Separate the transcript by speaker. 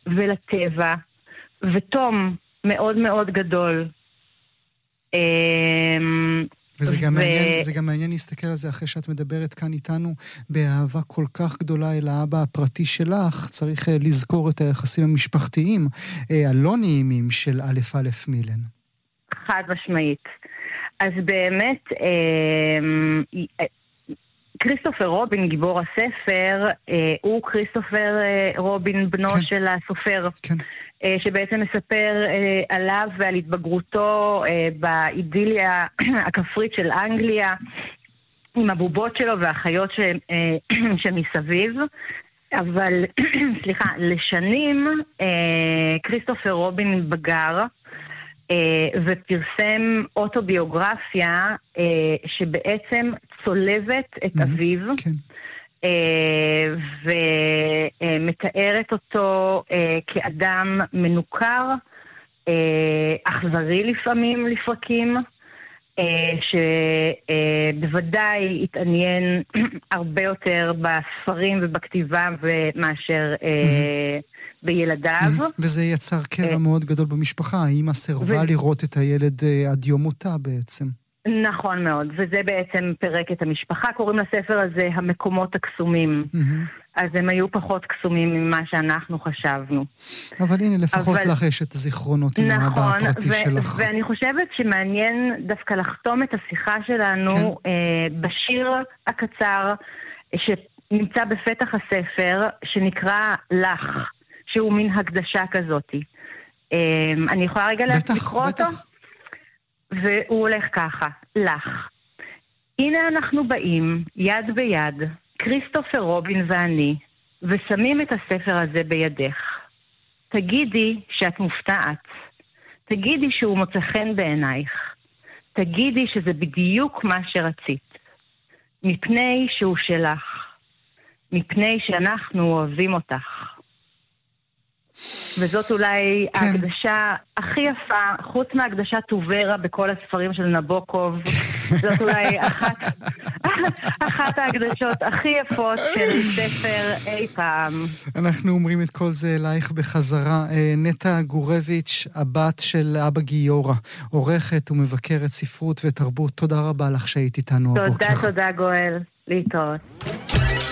Speaker 1: ולטבע, ותום מאוד מאוד גדול.
Speaker 2: וזה גם מעניין להסתכל על זה אחרי שאת מדברת כאן איתנו באהבה כל כך גדולה אל האבא הפרטי שלך. צריך לזכור את היחסים המשפחתיים הלא נעימים של א' מילן.
Speaker 1: חד משמעית. אז באמת כריסטופר רובין, גיבור הספר, הוא כריסטופר רובין, בנו של הסופר, שבעצם מספר עליו ועל התבגרותו באידיליה הכפרית של אנגליה, עם הבובות שלו והחיות שמסביב. אבל, סליחה, לשנים כריסטופר רובין בגר, ופרסם אוטוביוגרפיה שבעצם צולבת את אביו, ומתארת אותו כאדם מנוכר, אכזרי לפעמים, לפרקים, שבוודאי התעניין הרבה יותר בספרים ובכתיבה מאשר בילדיו.
Speaker 2: וזה יצר קרע מאוד גדול במשפחה. האמא סירבה לראות את הילד עד יום מותה בעצם.
Speaker 1: נכון מאוד, וזה בעצם פרק את המשפחה. קוראים לספר הזה המקומות הקסומים. אז הם היו פחות קסומים ממה שאנחנו חשבנו.
Speaker 2: אבל הנה, לפחות לך יש את הזיכרונות עם האבא הפרטי שלך.
Speaker 1: ואני חושבת שמעניין דווקא לחתום את השיחה שלנו בשיר הקצר שנמצא בפתח הספר, שנקרא לך, שהוא מין הקדשה כזאת. אני יכולה רגע לקרוא אותו? והוא הולך ככה, לך. הנה אנחנו באים, יד ביד, כריסטופר רובין ואני, ושמים את הספר הזה בידך. תגידי שאת מופתעת. תגידי שהוא מוצא חן בעינייך. תגידי שזה בדיוק מה שרצית. מפני שהוא שלך. מפני שאנחנו אוהבים אותך. וזאת אולי ההקדשה הכי יפה, חוץ מההקדשה טוברה בכל הספרים של נבוקוב, זאת אולי אחת ההקדשות הכי יפות של ספר אי פעם.
Speaker 2: אנחנו אומרים את כל זה אלייך בחזרה. נטע גורביץ', הבת של אבא גיורא, עורכת ומבקרת ספרות ותרבות, תודה רבה לך שהיית איתנו הבוקר.
Speaker 1: תודה גואל, להתראות.